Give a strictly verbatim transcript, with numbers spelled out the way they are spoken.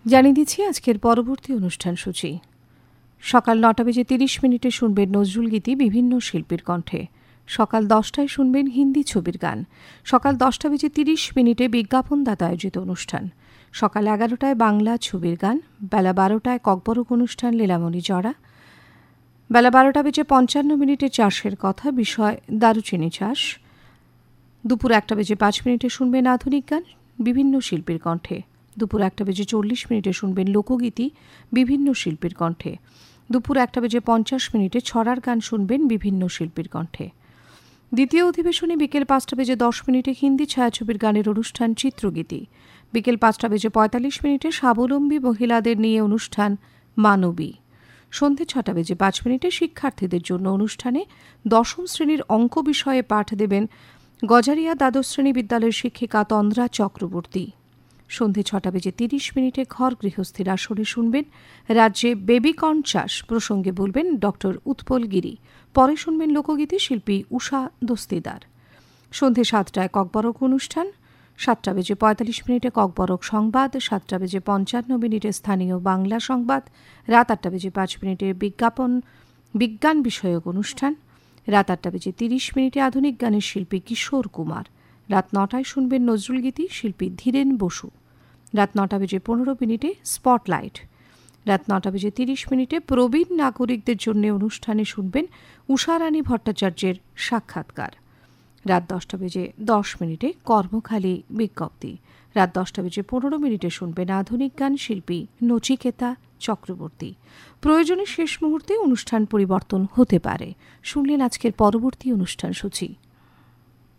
জানিয়ে দিচ্ছি আজকের পরবর্তী অনুষ্ঠান সূচি। সকাল নটা বেজে তিরিশ মিনিটে শুনবেন নজরুল গীতি বিভিন্ন শিল্পীর কণ্ঠে। সকাল দশটায় শুনবেন হিন্দি ছবির গান। সকাল দশটা বেজে তিরিশ মিনিটে বিজ্ঞাপনদাতা আয়োজিত অনুষ্ঠান। সকাল এগারোটায় বাংলা ছবির গান। বেলা বারোটায় ককবরক অনুষ্ঠান লীলামণি জড়া। বেলা বারোটা বেজে পঞ্চান্ন মিনিটে চাষের কথা, বিষয় দারুচিনি চাষ। দুপুর একটা বেজে পাঁচ মিনিটে শুনবেন আধুনিক গান বিভিন্ন শিল্পীর কণ্ঠে। দুপুর একটা বেজে চল্লিশ মিনিটে শুনবেন লোকগীতি বিভিন্ন শিল্পীর কণ্ঠে। দুপুর একটা বেজে পঞ্চাশ মিনিটে ছড়ার গান শুনবেন বিভিন্ন শিল্পীর কণ্ঠে। দ্বিতীয় অধিবেশনে বিকেল পাঁচটা বেজে দশ মিনিটে হিন্দি ছায়াছবির গানের অনুষ্ঠান চিত্রগীতি। বিকেল পাঁচটা বেজে পঁয়তাল্লিশ মিনিটে স্বাবলম্বী মহিলাদের নিয়ে অনুষ্ঠান মানবী। সন্ধে ছটা বেজে পাঁচ মিনিটে শিক্ষার্থীদের জন্য অনুষ্ঠানে দশম শ্রেণীর অঙ্ক বিষয়ে পাঠ দেবেন গজারিয়া দ্বাদশ শ্রেণী বিদ্যালয়ের শিক্ষিকা তন্দ্রা চক্রবর্তী। সন্ধে ছটা বেজে তিরিশ মিনিটে ঘর গৃহস্থীর আসরে শুনবেন রাজ্যে বেবিকর্ন চাষ প্রসঙ্গে বলবেন ডক্টর উৎপল গিরি। পরে শুনবেন লোকগীতি শিল্পী উষা দস্তিদার। সন্ধে সাতটায় ককবরক অনুষ্ঠান। সাতটা বেজে পঁয়তাল্লিশ মিনিটে ককবরক সংবাদ। সাতটা বেজে পঞ্চান্ন মিনিটে স্থানীয় বাংলা সংবাদ। রাত আটটা বেজে পাঁচ মিনিটে বিজ্ঞাপন বিজ্ঞান বিষয়ক অনুষ্ঠান। রাত আটটা বেজে তিরিশ মিনিটে আধুনিক গানের শিল্পী কিশোর কুমার। রাত নটায় শুনবেন নজরুল গীতি শিল্পী ধীরেন বসু। রাত নটা বেজে পনেরো মিনিটে স্পটলাইট। রাত নটা বেজে তিরিশ মিনিটে প্রবীণ নাগরিকদের জন্য অনুষ্ঠানে শুনবেন উষারানী ভট্টাচার্যের সাক্ষাৎকার। রাত দশটা বেজে দশ মিনিটে কর্মখালী বিজ্ঞপ্তি। রাত দশটা বেজে পনেরো মিনিটে শুনবেন আধুনিক গান শিল্পী নচিকেতা চক্রবর্তী। প্রয়োজনে শেষ মুহূর্তে অনুষ্ঠান পরিবর্তন হতে পারে। শুনলেন আজকের পরবর্তী অনুষ্ঠান সূচি।